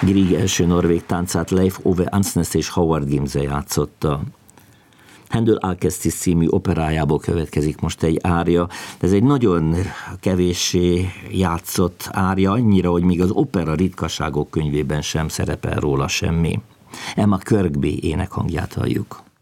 Grieg első norvég táncát Leif Ove Ansnes és Howard Gimse játszotta. Händel Alcestis című operájából következik most egy ária. Ez egy nagyon kevéssé játszott ária, annyira, hogy még az opera ritkaságok könyvében sem szerepel róla semmi. Emma Kirkby énekhangját halljuk.